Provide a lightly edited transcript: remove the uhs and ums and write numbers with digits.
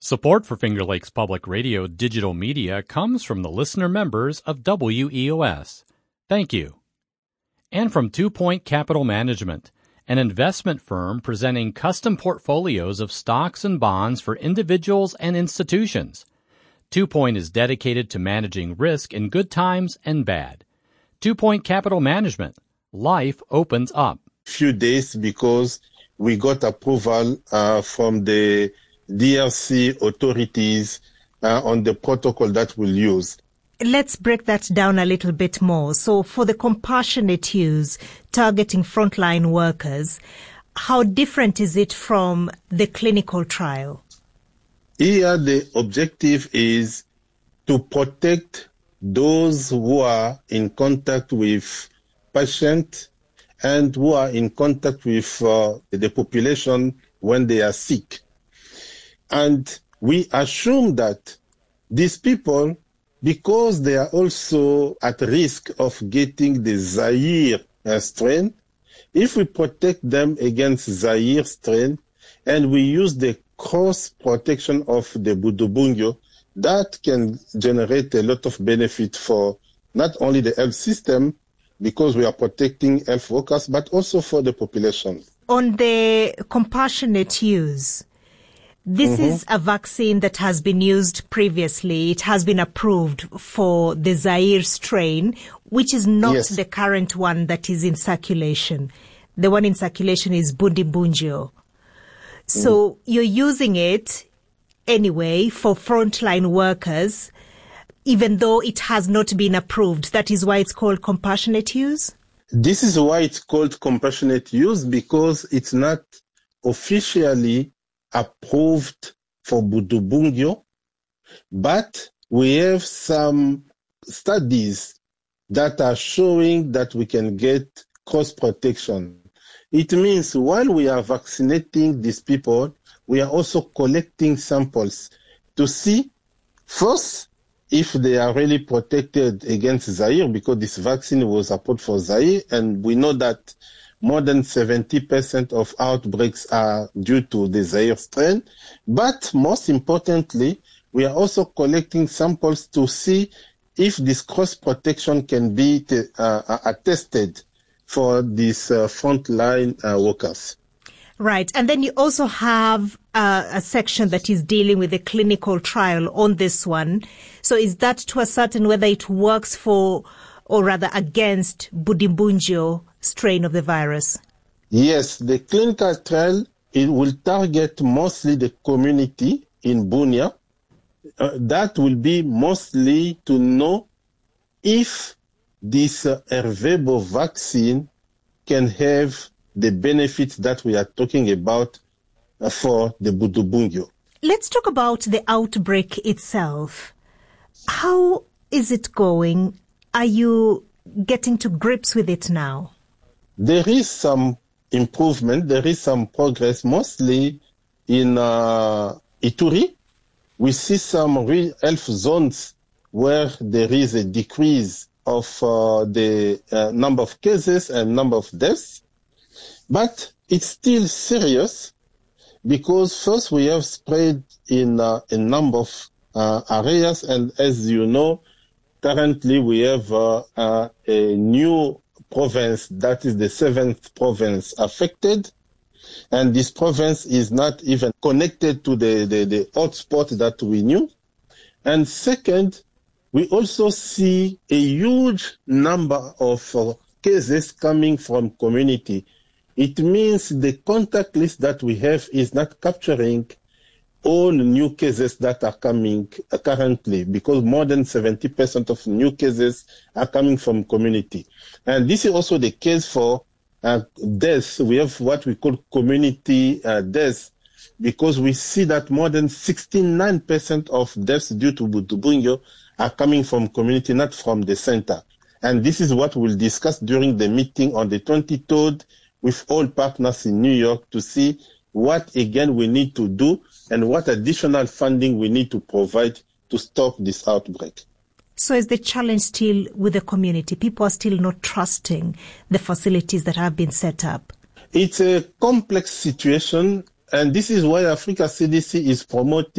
Support for Finger Lakes Public Radio digital media comes from the listener members of WEOS. Thank you. And from 2 Point Capital Management, an investment firm presenting custom portfolios of stocks and bonds for individuals and institutions. 2 Point is dedicated to managing risk in good times and bad. 2 Point Capital Management. Life opens up. Few days because we got approval from the DRC authorities on the protocol that we'll use. Let's break that down a little bit more. So for the compassionate use targeting frontline workers, how different is it from the clinical trial? Here, the objective is to protect those who are in contact with patients and who are in contact with the population when they are sick. And we assume that these people, because they are also at risk of getting the Zaire strain, if we protect them against Zaire strain and we use the cross protection of the Budubungyo, that can generate a lot of benefit for not only the health system, because we are protecting health workers, but also for the population. On the compassionate use, this is a vaccine that has been used previously. It has been approved for the Zaire strain, which is not the current one that is in circulation. The one in circulation is Bundibugyo. So you're using it anyway for frontline workers, even though it has not been approved. That is why it's called compassionate use? This is why it's called compassionate use, because it's not officially approved for Budubungyo, but we have some studies that are showing that we can get cross protection. It means while we are vaccinating these people, we are also collecting samples to see first if they are really protected against Zaire, because this vaccine was approved for Zaire, and we know that more than 70% of outbreaks are due to the Zaire strain. But most importantly, we are also collecting samples to see if this cross protection can be attested for these frontline workers. Right. And then you also have a section that is dealing with the clinical trial on this one. So is that to ascertain whether it works for, or rather against, Budibugyo strain of the virus? Yes, the clinical trial, it will target mostly the community in Bunia. That will be mostly to know if this Ervebo vaccine can have the benefits that we are talking about for the Budubungyo. Let's talk about the outbreak itself. How is it going? Are you getting to grips with it now? There is some improvement, there is some progress, mostly in Ituri. We see some real health zones where there is a decrease of the number of cases and number of deaths. But it's still serious because first we have spread in a number of areas, and as you know, currently we have a new province, that is the 7th province affected, and this province is not even connected to the hotspot that we knew. And second, we also see a huge number of cases coming from community. It means the contact list that we have is not capturing all new cases that are coming currently, because more than 70% of new cases are coming from community. And this is also the case for deaths. We have what we call community deaths, because we see that more than 69% of deaths due to Budubungyo are coming from community, not from the center. And this is what we'll discuss during the meeting on the 23rd with all partners in New York to see what again we need to do and what additional funding we need to provide to stop this outbreak. So is the challenge still with the community? People are still not trusting the facilities that have been set up? It's a complex situation, and this is why Africa CDC is promoting